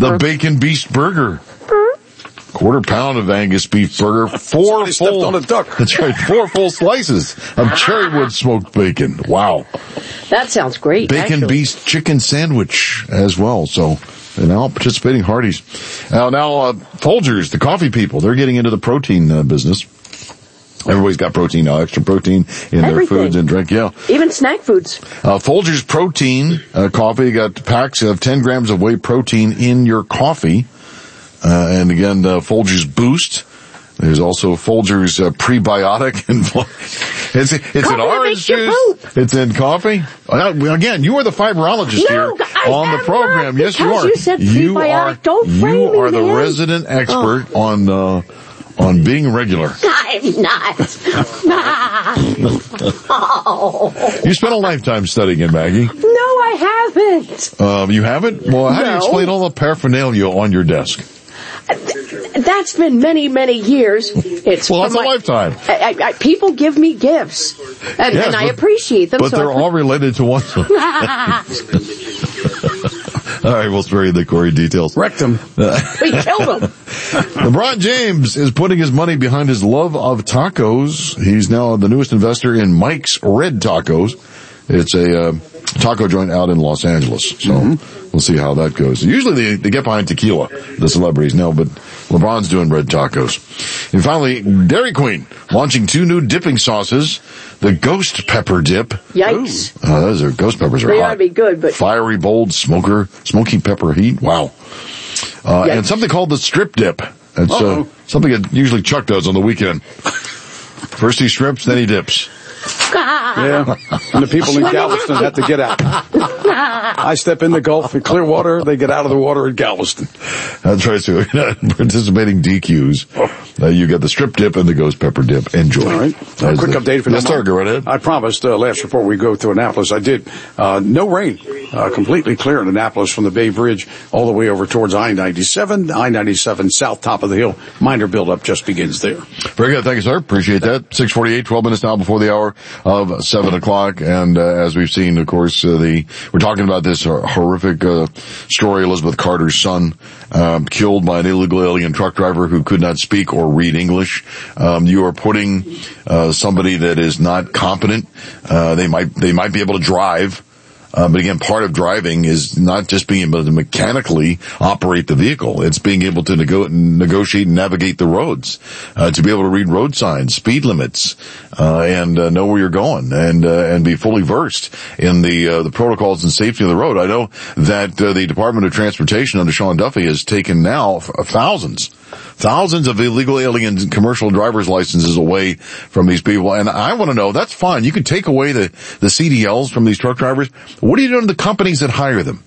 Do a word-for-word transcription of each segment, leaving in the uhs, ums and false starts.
The Bacon Beast Burger. Quarter pound of Angus beef burger, four Somebody full, stepped on a duck. That's right, four full slices of cherrywood smoked bacon. Wow. That sounds great. Bacon actually. Beast chicken sandwich as well. So, and now participating Hardee's. Now, now, uh, Folgers, the coffee people, they're getting into the protein uh, business. Everybody's got protein now, extra protein in Everything. their foods and drink, yeah. Even snack foods. Uh, Folgers protein, uh, coffee, you got packs of ten grams of whey protein in your coffee. Uh, and again, uh, Folgers Boost. There's also Folgers uh, prebiotic. And it's it's in Coffee orange makes you juice. poop. It's in coffee. Uh, again, you are the fibrologist No, here I on the am program. not, Yes, you because are. you said you prebiotic. are, Don't frame you me, are the man. resident expert on uh, on being regular. I'm not. Oh. You spent a lifetime studying it, Maggie. No, I haven't. Uh, you haven't? Well, how do you No. explain all the paraphernalia on your desk? That's been many, many years. It's Well, from that's a my- lifetime. I, I, I, people give me gifts, and, Yes, and I but- appreciate them. But so they're I- all related to one. All right, we'll spare you the Corey details. Wrecked them. we killed them. LeBron James is putting his money behind his love of tacos. He's now the newest investor in Mike's Red Tacos. It's a uh, taco joint out in Los Angeles. So mm-hmm. we'll see how that goes. Usually they, they get behind tequila, the celebrities know, but LeBron's doing red tacos. And finally, Dairy Queen launching two new dipping sauces. The Ghost Pepper Dip. Yikes. Uh, those are, ghost peppers are They hot. ought to be good, but... Fiery, bold, smoker, smoky pepper heat. Wow. Uh, and something called the Strip Dip. It's uh, something that usually Chuck does on the weekend. First he strips, then he dips. Yeah. And the people in Galveston have to get out. I step in the Gulf in Clearwater, they get out of the water at Galveston. That's right, so participating D Qs. Uh, you got the Strip Dip and the Ghost Pepper Dip. Enjoy. All right. A quick the, update for Yes, sir, go right ahead. I promised uh, last before we go to Annapolis. I did. Uh, no rain. Uh, completely clear in Annapolis from the Bay Bridge all the way over towards I ninety-seven. I ninety-seven south, top of the hill. Minor buildup just begins there. Very good. Thank you, sir. Appreciate that. six forty-eight, twelve minutes now before the hour of seven o'clock. And uh, as we've seen, of course, uh, the we're talking about this uh, horrific uh, story. Elizabeth Carter's son um, killed by an illegal alien truck driver who could not speak or read English. Um, you are putting uh, somebody that is not competent. Uh, they might they might be able to drive. Uh, but again, part of driving is not just being able to mechanically operate the vehicle. It's being able to nego- negotiate and navigate the roads, uh, to be able to read road signs, speed limits, uh, and uh, know where you're going, and uh, and be fully versed in the uh, the protocols and safety of the road. I know that uh, the Department of Transportation under Sean Duffy has taken now f- thousands. Thousands of illegal alien commercial driver's licenses away from these people. And I want to know, that's fine. You can take away the, the C D Ls from these truck drivers. What are you doing to the companies that hire them?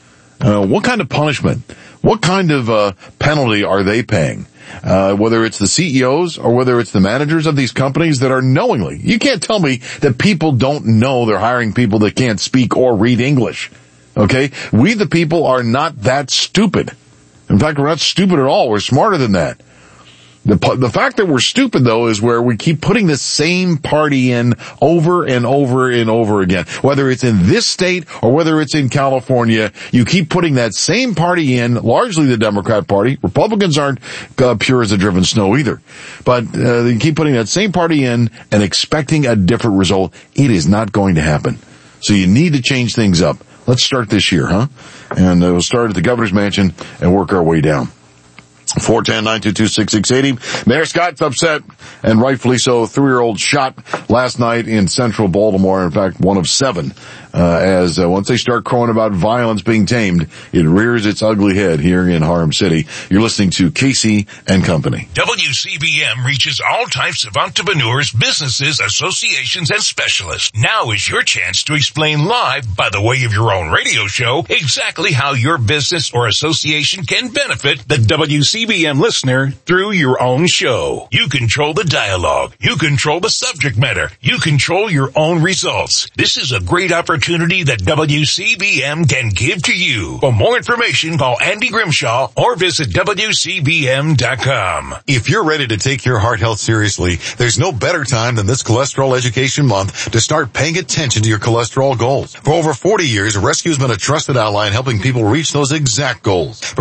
Uh, what kind of punishment? What kind of, uh, penalty are they paying? Uh, whether it's the C E Os or whether it's the managers of these companies that are knowingly. You can't tell me that people don't know they're hiring people that can't speak or read English. Okay? We the people are not that stupid. In fact, we're not stupid at all. We're smarter than that. The, the fact that we're stupid, though, is where we keep putting the same party in over and over and over again. Whether it's in this state or whether it's in California, you keep putting that same party in, largely the Democrat Party. Republicans aren't uh, pure as the driven snow either. But uh, you keep putting that same party in and expecting a different result. It is not going to happen. So you need to change things up. Let's start this year, huh? And uh, we'll start at the governor's mansion and work our way down. four one zero, nine two two, six six eight zero. Mayor Scott's upset, and rightfully so. Three-year-old shot last night in central Baltimore. In fact, one of seven. Uh, as uh, once they start crowing about violence being tamed, it rears its ugly head here in Harlem City. You're listening to Casey and Company. W C B M reaches all types of entrepreneurs, businesses, associations, and specialists. Now is your chance to explain live, by the way of your own radio show, exactly how your business or association can benefit the W C B M listener through your own show. You control the dialogue. You control the subject matter. You control your own results. This is a great opportunity that W C B M can give to you. For more information, call Andy Grimshaw or visit W C B M dot com. If you're ready to take your heart health seriously, there's no better time than this Cholesterol Education Month to start paying attention to your cholesterol goals. For over forty years, Rescue has been a trusted ally in helping people reach those exact goals.